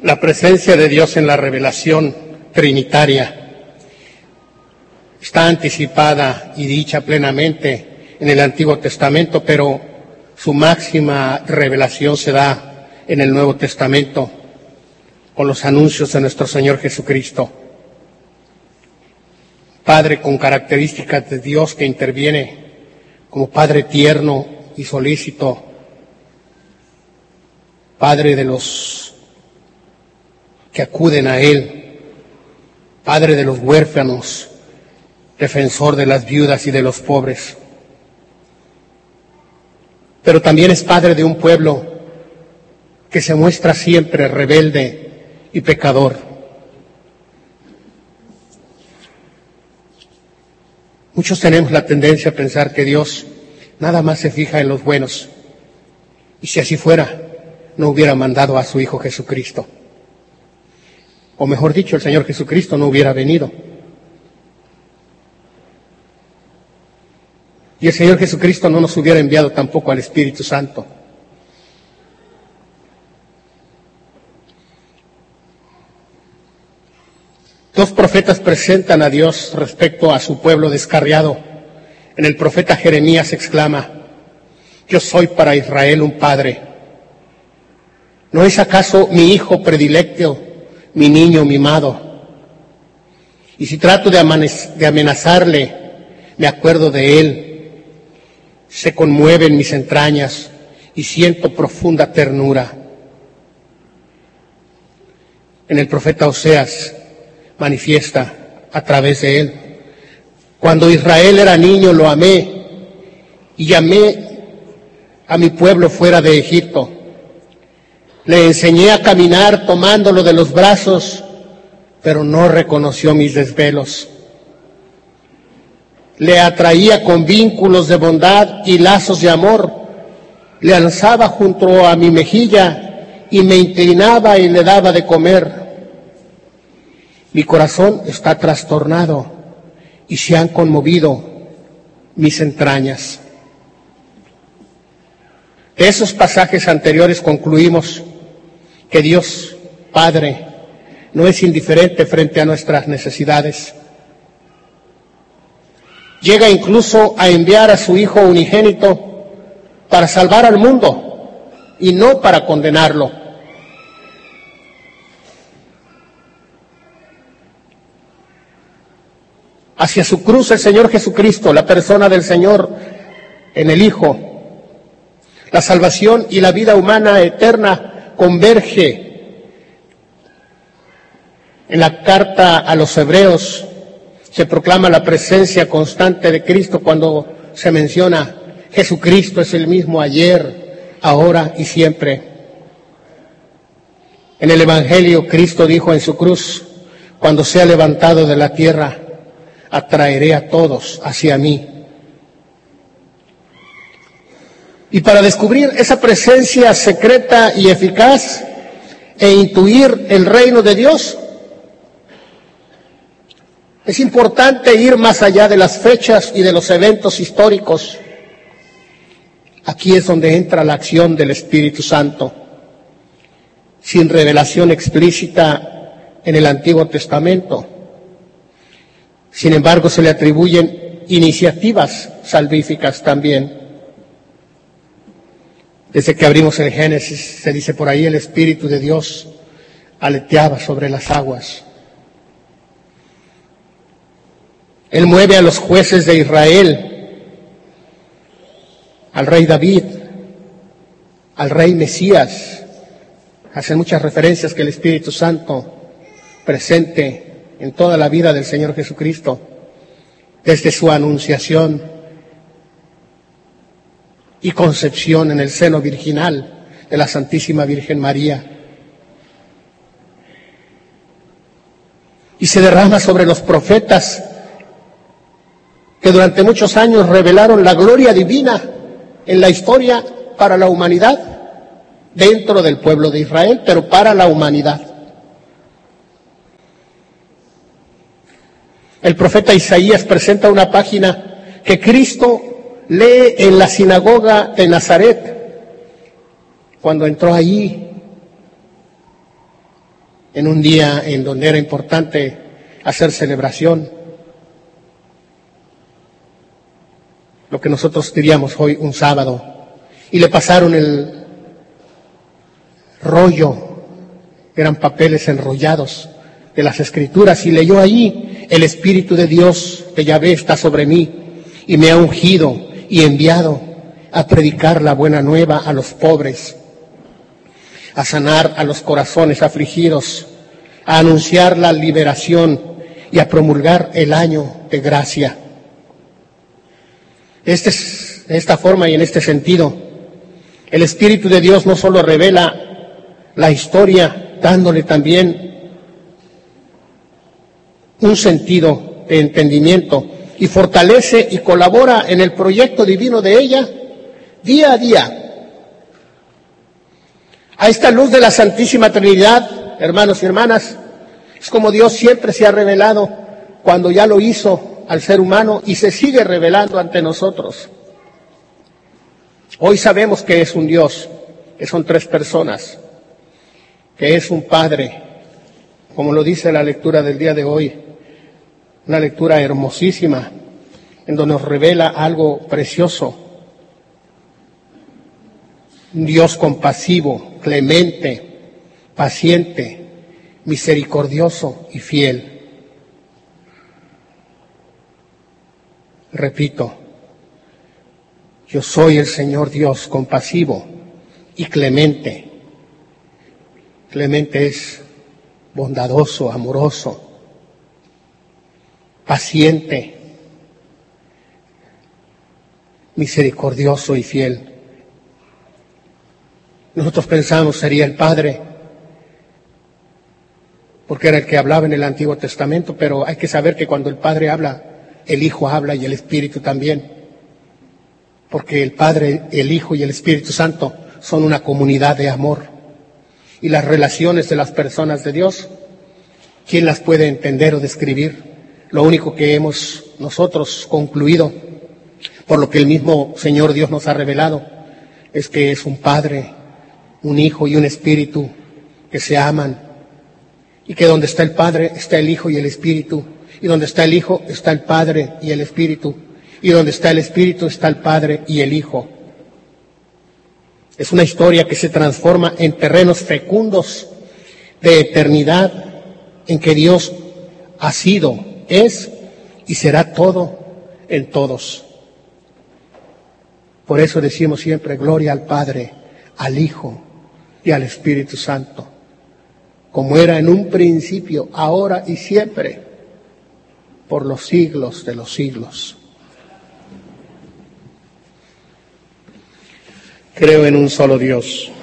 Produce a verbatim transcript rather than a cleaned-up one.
La presencia de Dios en la revelación trinitaria está anticipada y dicha plenamente en el Antiguo Testamento, pero su máxima revelación se da en el Nuevo Testamento con los anuncios de nuestro Señor Jesucristo. Padre con características de Dios que interviene como Padre tierno y solícito, Padre de los que acuden a Él, Padre de los huérfanos, defensor de las viudas y de los pobres. Pero también es Padre de un pueblo que se muestra siempre rebelde y pecador. Muchos tenemos la tendencia a pensar que Dios nada más se fija en los buenos, y si así fuera, no hubiera mandado a su Hijo Jesucristo. O mejor dicho, el Señor Jesucristo no hubiera venido. Y el Señor Jesucristo no nos hubiera enviado tampoco al Espíritu Santo. Dos profetas presentan a Dios respecto a su pueblo descarriado. En el profeta Jeremías exclama: yo soy para Israel un padre. ¿No es acaso mi hijo predilecto, mi niño mimado? Y si trato de, de amenazarle, me acuerdo de él. Se conmueven mis entrañas y siento profunda ternura. En el profeta Oseas manifiesta a través de él: cuando Israel era niño lo amé y llamé a mi pueblo fuera de Egipto. Le enseñé a caminar tomándolo de los brazos, pero no reconoció mis desvelos. Le atraía con vínculos de bondad y lazos de amor. Le alzaba junto a mi mejilla y me inclinaba y le daba de comer. Mi corazón está trastornado y se han conmovido mis entrañas. De esos pasajes anteriores concluimos que Dios, Padre, no es indiferente frente a nuestras necesidades. Llega incluso a enviar a su Hijo unigénito para salvar al mundo y no para condenarlo. Hacia su cruz el Señor Jesucristo, la persona del Señor en el Hijo, la salvación y la vida humana eterna converge. En la carta a los Hebreos se proclama la presencia constante de Cristo cuando se menciona: Jesucristo es el mismo ayer, ahora y siempre. En el Evangelio Cristo dijo en su cruz: cuando sea levantado de la tierra, atraeré a todos hacia mí. Y para descubrir esa presencia secreta y eficaz e intuir el reino de Dios, es importante ir más allá de las fechas y de los eventos históricos. Aquí es donde entra la acción del Espíritu Santo. Sin revelación explícita en el Antiguo Testamento, sin embargo, se le atribuyen iniciativas salvíficas también. Desde que abrimos el Génesis, se dice por ahí: el Espíritu de Dios aleteaba sobre las aguas. Él mueve a los jueces de Israel, al rey David, al rey Mesías. Hacen muchas referencias que el Espíritu Santo presente en toda la vida del Señor Jesucristo, desde su anunciación y concepción en el seno virginal de la Santísima Virgen María. Y se derrama sobre los profetas que durante muchos años revelaron la gloria divina en la historia para la humanidad, dentro del pueblo de Israel, pero para la humanidad. El profeta Isaías presenta una página que Cristo lee en la sinagoga de Nazaret, cuando entró allí en un día en donde era importante hacer celebración, lo que nosotros diríamos hoy un sábado, y le pasaron el rollo, eran papeles enrollados de las Escrituras, y leyó allí: el Espíritu de Dios de Yahvé está sobre mí, y me ha ungido y enviado a predicar la buena nueva a los pobres, a sanar a los corazones afligidos, a anunciar la liberación y a promulgar el año de gracia. Este es, de esta forma y en este sentido, el Espíritu de Dios no solo revela la historia, dándole también un sentido de entendimiento, y fortalece y colabora en el proyecto divino de ella día a día. A esta luz de la Santísima Trinidad, hermanos y hermanas, es como Dios siempre se ha revelado cuando ya lo hizo al ser humano y se sigue revelando ante nosotros. Hoy sabemos que es un Dios, que son tres personas, que es un Padre, como lo dice la lectura del día de hoy, una lectura hermosísima, en donde nos revela algo precioso. Un Dios compasivo, clemente, paciente, misericordioso y fiel. Repito, yo soy el Señor Dios compasivo y clemente. Clemente es bondadoso, amoroso, paciente, misericordioso y fiel. Nosotros pensamos sería el Padre, porque era el que hablaba en el Antiguo Testamento, pero hay que saber que cuando el Padre habla, el Hijo habla y el Espíritu también, porque el Padre, el Hijo y el Espíritu Santo son una comunidad de amor. Y las relaciones de las personas de Dios, ¿quién las puede entender o describir? Lo único que hemos nosotros concluido, por lo que el mismo Señor Dios nos ha revelado, es que es un Padre, un Hijo y un Espíritu que se aman, y que donde está el Padre está el Hijo y el Espíritu, y donde está el Hijo está el Padre y el Espíritu, y donde está el Espíritu está el Padre y el Hijo. Es una historia que se transforma en terrenos fecundos de eternidad, en que Dios ha sido, es y será todo en todos. Por eso decimos siempre gloria al Padre, al Hijo y al Espíritu Santo, como era en un principio, ahora y siempre, por los siglos de los siglos. Creo en un solo Dios,